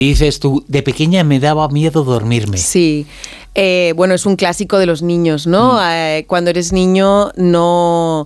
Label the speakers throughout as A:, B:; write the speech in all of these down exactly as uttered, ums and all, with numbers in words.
A: Dices tú, de pequeña me daba miedo dormirme.
B: Sí, eh, bueno, es un clásico de los niños, ¿no? Mm. Eh, cuando eres niño no...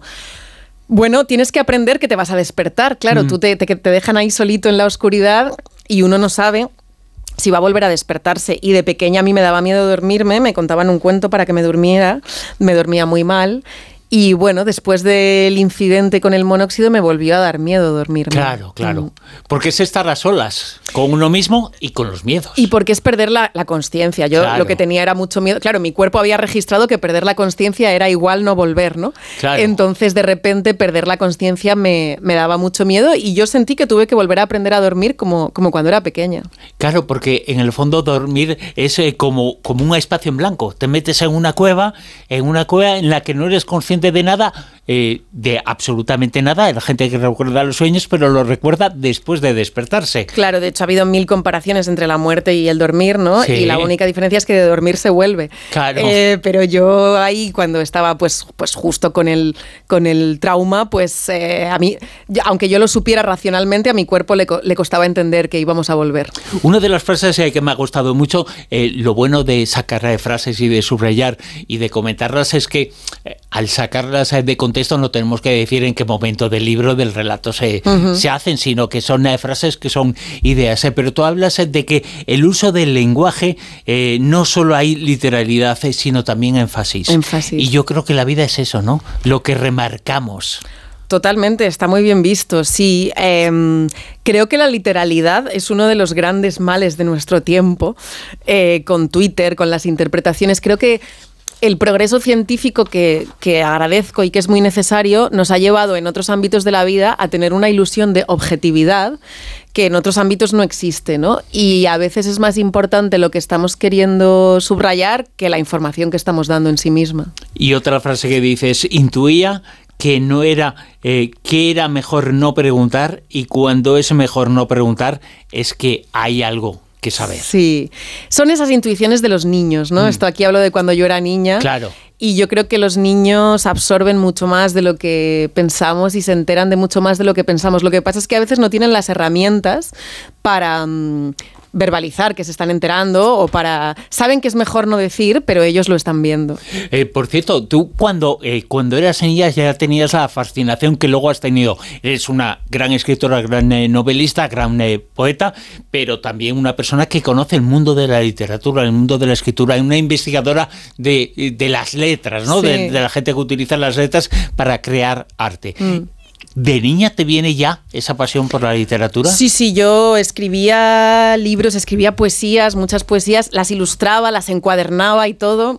B: Bueno, tienes que aprender que te vas a despertar, claro, mm. tú te, te, te dejan ahí solito en la oscuridad y uno no sabe si va a volver a despertarse. Y de pequeña a mí me daba miedo dormirme, me contaban un cuento para que me durmiera, me dormía muy mal. Y bueno, después del incidente con el monóxido me volvió a dar miedo dormirme.
A: Claro, claro. Mm. Porque es estar a solas con uno mismo y con los miedos.
B: Y porque es perder la, la consciencia. Yo claro. lo que tenía era mucho miedo. Claro, mi cuerpo había registrado que perder la consciencia era igual no volver, ¿no?
A: Claro.
B: Entonces, de repente, perder la consciencia me, me daba mucho miedo y yo sentí que tuve que volver a aprender a dormir como, como cuando era pequeña.
A: Claro, porque en el fondo dormir es eh, como, como un espacio en blanco. Te metes en una cueva, en una cueva en la que no eres consciente de nada, eh, de absolutamente nada. La gente que recuerda los sueños, pero lo recuerda después de despertarse.
B: Claro, de hecho ha habido mil comparaciones entre la muerte y el dormir, ¿no? Sí. Y la única diferencia es que de dormir se vuelve.
A: Claro.
B: Eh, pero yo ahí cuando estaba pues, pues justo con el, con el trauma, pues eh, a mí, aunque yo lo supiera racionalmente, a mi cuerpo le, le costaba entender que íbamos a volver.
A: Una de las frases eh, que me ha gustado mucho, eh, lo bueno de sacar eh, frases y de subrayar y de comentarlas es que eh, al sacarlas de contexto no tenemos que decir en qué momento del libro, del relato se, uh-huh. se hacen, sino que son eh, frases que son ideas. Eh, pero tú hablas eh, de que el uso del lenguaje eh, no solo hay literalidad, eh, sino también énfasis.
B: énfasis.
A: Y yo creo que la vida es eso, ¿no? Lo que remarcamos.
B: Totalmente, está muy bien visto, sí. Eh, creo que la literalidad es uno de los grandes males de nuestro tiempo, eh, con Twitter, con las interpretaciones. Creo que el progreso científico que, que agradezco y que es muy necesario nos ha llevado en otros ámbitos de la vida a tener una ilusión de objetividad que en otros ámbitos no existe, ¿no? Y a veces es más importante lo que estamos queriendo subrayar que la información que estamos dando en sí misma.
A: Y otra frase que dices, intuía que no era, eh, que era mejor no preguntar, y cuando es mejor no preguntar es que hay algo que saber.
B: Sí, son esas intuiciones de los niños, ¿no? Mm. Esto aquí hablo de cuando yo era niña.
A: Claro.
B: Y yo creo que los niños absorben mucho más de lo que pensamos y se enteran de mucho más de lo que pensamos. Lo que pasa es que a veces no tienen las herramientas para um, verbalizar que se están enterando o para... Saben que es mejor no decir, pero ellos lo están viendo.
A: Eh, por cierto, tú cuando, eh, cuando eras niña ya tenías la fascinación que luego has tenido. Eres una gran escritora, gran eh, novelista, gran eh, poeta, pero también una persona que conoce el mundo de la literatura, el mundo de la escritura, una investigadora de, de las letras, ¿no? Sí. De, de la gente que utiliza las letras para crear arte. Mm. ¿De niña te viene ya esa pasión por la literatura?
B: Sí, sí, yo escribía libros, escribía poesías, muchas poesías, las ilustraba, las encuadernaba y todo,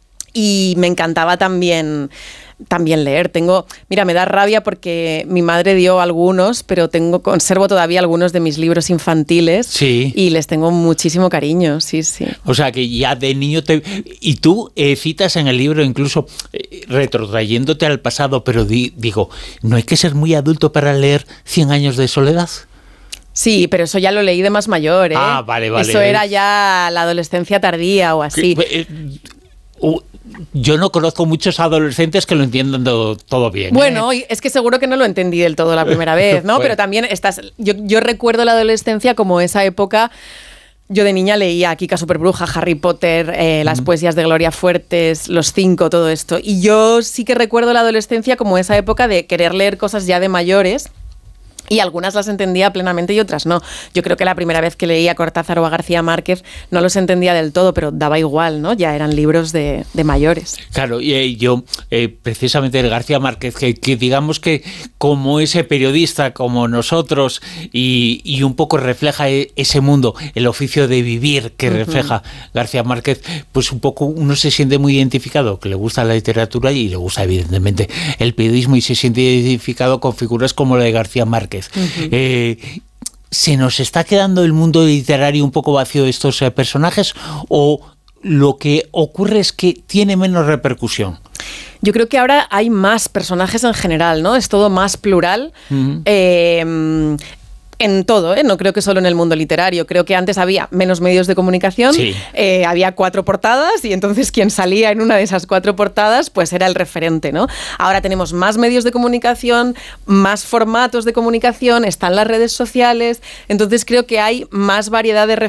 B: y me encantaba también... También leer. Tengo, mira, me da rabia porque mi madre dio algunos, pero tengo, conservo todavía algunos de mis libros infantiles.
A: Sí. Y
B: les tengo muchísimo cariño, sí, sí.
A: O sea, que ya de niño te... Y tú eh, citas en el libro incluso eh, retrotrayéndote al pasado, pero di, digo, ¿no hay que ser muy adulto para leer Cien años de soledad?
B: Sí, pero eso ya lo leí de más mayor, ¿eh?
A: Ah, vale, vale.
B: Eso era ya la adolescencia tardía o así.
A: Eh, uh, Yo no conozco muchos adolescentes que lo entiendan todo, todo bien.
B: Bueno,
A: ¿eh?
B: Es que seguro que no lo entendí del todo la primera vez, ¿no? Bueno. Pero también estás, yo, yo recuerdo la adolescencia como esa época. Yo de niña leía Kika Superbruja, Harry Potter, eh, las mm. poesías de Gloria Fuertes, Los Cinco, todo esto. Y yo sí que recuerdo la adolescencia como esa época de querer leer cosas ya de mayores. Y algunas las entendía plenamente y otras no. Yo creo que la primera vez que leía a Cortázar o a García Márquez no los entendía del todo, pero daba igual, ¿no? Ya eran libros de, de mayores.
A: Claro, y eh, yo, eh, precisamente el García Márquez, que, que digamos que como ese periodista, como nosotros, y, y un poco refleja ese mundo, el oficio de vivir que uh-huh. refleja García Márquez, pues un poco uno se siente muy identificado, que le gusta la literatura y le gusta evidentemente el periodismo, y se siente identificado con figuras como la de García Márquez. Uh-huh. Eh, ¿Se nos está quedando el mundo literario un poco vacío de estos eh, personajes, o lo que ocurre es que tiene menos repercusión?
B: Yo creo que ahora hay más personajes en general, ¿no? Es todo más plural. Uh-huh. Eh, en todo, ¿eh? No creo que solo en el mundo literario. Creo que antes había menos medios de comunicación,
A: sí.
B: eh, había cuatro portadas y entonces quien salía en una de esas cuatro portadas pues era el referente, ¿no? Ahora tenemos más medios de comunicación, más formatos de comunicación, están las redes sociales, entonces creo que hay más variedad de,